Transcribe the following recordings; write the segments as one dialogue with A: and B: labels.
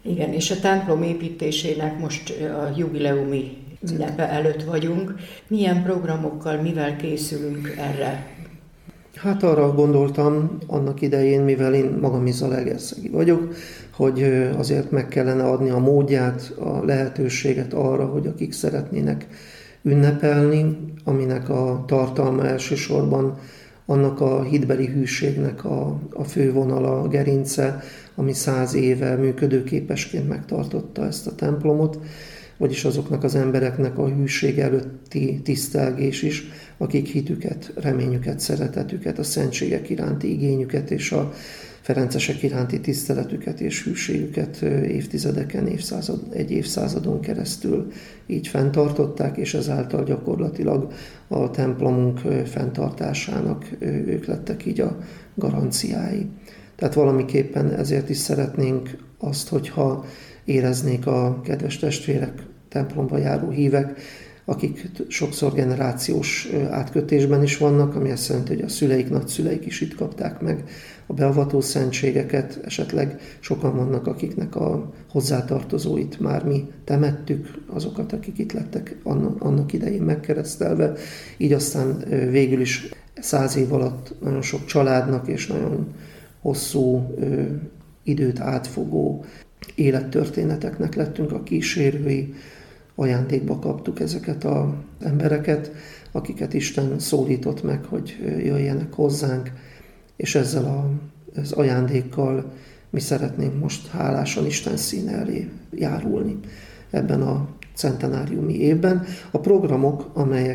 A: Igen, és a templom építésének most a jubileumi ünnepe előtt vagyunk. Milyen programokkal, mivel készülünk erre?
B: Hát arra gondoltam annak idején, mivel én magam is zalaegerszegi vagyok, hogy azért meg kellene adni a módját, a lehetőséget arra, hogy akik szeretnének ünnepelni, aminek a tartalma elsősorban annak a hitbeli hűségnek a fővonala, a gerince, ami 100 éve működőképesként megtartotta ezt a templomot, vagyis azoknak az embereknek a hűség előtti tisztelgés is, akik hitüket, reményüket, szeretetüket, a szentségek iránti igényüket és a ferencesek iránti tiszteletüket és hűségüket évtizedeken, egy évszázadon keresztül így fenntartották, és ezáltal gyakorlatilag a templomunk fenntartásának ők lettek így a garanciái. Tehát valamiképpen ezért is szeretnénk azt, hogyha éreznék a kedves testvérek, templomba járó hívek, akik sokszor generációs átkötésben is vannak, ami azt jelenti, hogy a szüleik, nagyszüleik is itt kapták meg a beavató szentségeket, esetleg sokan vannak, akiknek a hozzátartozóit már mi temettük, azokat, akik itt lettek annak idején megkeresztelve, így aztán végül is 100 év alatt nagyon sok családnak és nagyon hosszú időt átfogó élettörténeteknek lettünk a kísérői, ajándékba kaptuk ezeket az embereket, akiket Isten szólított meg, hogy jöjjenek hozzánk, és ezzel az ajándékkal mi szeretnénk most hálásan Isten színe elé járulni ebben a centenáriumi évben. A programok,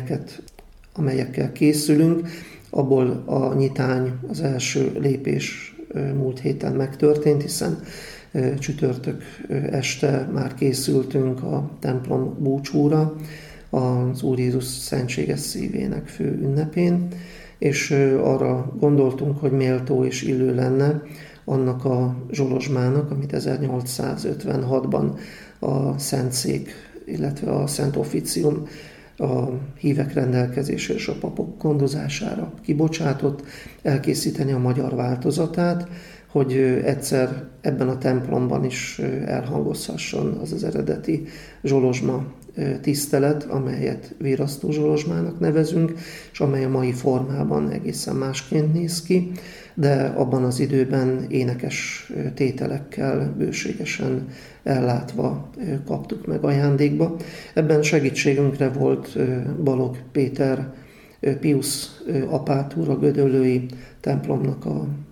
B: amelyekkel készülünk, abból a nyitány, az első lépés múlt héten megtörtént, hiszen csütörtök este már készültünk a templom búcsúra, az Úr Jézus szentséges szívének fő ünnepén, és arra gondoltunk, hogy méltó és illő lenne annak a zsolozsmának, amit 1856-ban a Szentszék, illetve a Szent Officium a hívek rendelkezésére és a papok gondozására kibocsátott, elkészíteni a magyar változatát, hogy egyszer ebben a templomban is elhangozhasson az eredeti zsolozsma tisztelet, amelyet vérasztó zsolozsmának nevezünk, és amely a mai formában egészen másként néz ki, de abban az időben énekes tételekkel bőségesen ellátva kaptuk meg ajándékba. Ebben segítségünkre volt Balogh Péter Piusz apátúr, a gödöllői templomnak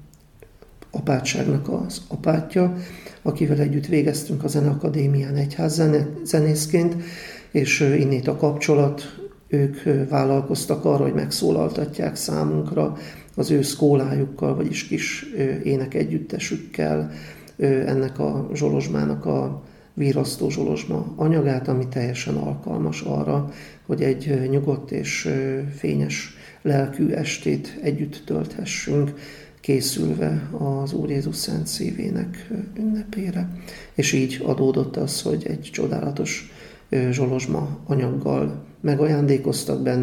B: apátságnak az apátja, akivel együtt végeztünk a Zeneakadémián egyházzenészként, és innét a kapcsolat, ők vállalkoztak arra, hogy megszólaltatják számunkra az ő szkólájukkal, vagyis kis énekegyüttesükkel ennek a zsolozsmának a vírasztó zsolozsma anyagát, ami teljesen alkalmas arra, hogy egy nyugodt és fényes lelkű estét együtt tölthessünk, készülve az Úr Jézus Szent Szívének ünnepére. És így adódott az, hogy egy csodálatos zsolozsma anyaggal megajándékoztak bennünket,